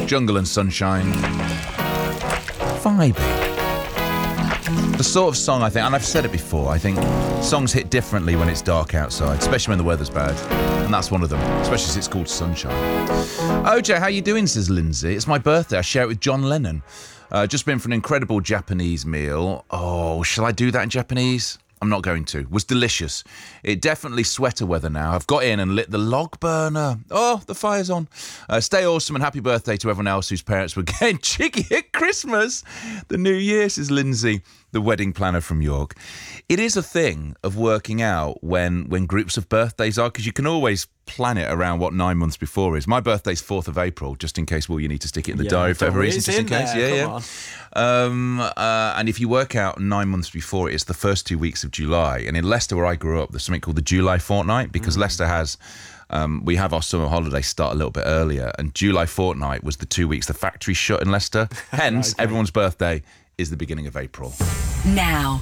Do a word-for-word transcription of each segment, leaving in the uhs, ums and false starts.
Jungle and Sunshine. Vibey. The sort of song, I think, and I've said it before, I think songs hit differently when it's dark outside, especially when the weather's bad. And that's one of them, especially as it's called Sunshine. O J, how you doing, says Lindsay. It's my birthday. I share it with John Lennon. Uh, just been for an incredible Japanese meal. Oh, shall I do that in Japanese? I'm not going to. It was delicious. It definitely sweater weather now. I've got in and lit the log burner. Oh, the fire's on. Uh, stay awesome and happy birthday to everyone else whose parents were getting cheeky at Christmas. The New Year, says Lindsay, the wedding planner from York. It is a thing of working out when when groups of birthdays are, because you can always plan it around what nine months before is. My birthday's fourth of April, just in case, well, you need to stick it in the yeah, diary for whatever reason, just in, in case. There. Yeah, Come yeah. Um, uh, and if you work out nine months before, it's the first two weeks of July. And in Leicester, where I grew up, there's something called the July fortnight, because mm. Leicester has... Um, we have our summer holidays start a little bit earlier, and July fortnight was the two weeks the factory shut in Leicester. Hence, okay. Everyone's birthday is the beginning of April. Now,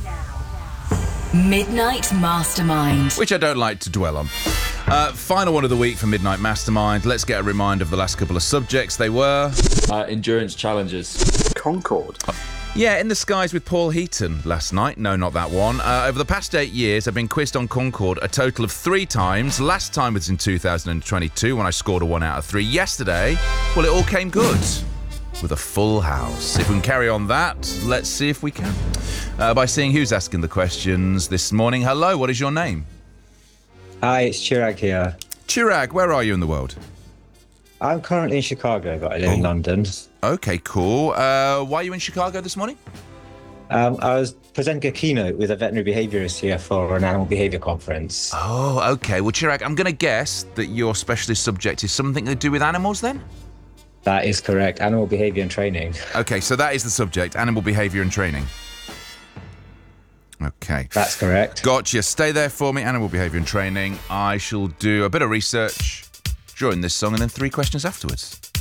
Midnight Mastermind. Which I don't like to dwell on. Uh, final one of the week for Midnight Mastermind. Let's get a reminder of the last couple of subjects. They were... Uh, endurance challenges. Concorde. Oh. Yeah, In the Skies with Paul Heaton last night. No, not that one. Uh, over the past eight years, I've been quizzed on Concorde a total of three times. Last time was in two thousand twenty-two when I scored a one out of three. Yesterday, well, it all came good with a full house. If we can carry on that, let's see if we can. Uh, by seeing who's asking the questions this morning. Hello, what is your name? Hi, it's Chirag here. Chirag, where are you in the world? I'm currently in Chicago, but I live oh. in London. Okay, cool. Uh, why are you in Chicago this morning? Um, I was presenting a keynote with a veterinary behaviourist here for an animal behaviour conference. Oh, okay. Well, Chirag, I'm going to guess that your specialist subject is something to do with animals then? That is correct. Animal behaviour and training. Okay, so that is the subject, animal behaviour and training. Okay. That's correct. Gotcha. Stay there for me, animal behaviour and training. I shall do a bit of research during this song and then three questions afterwards.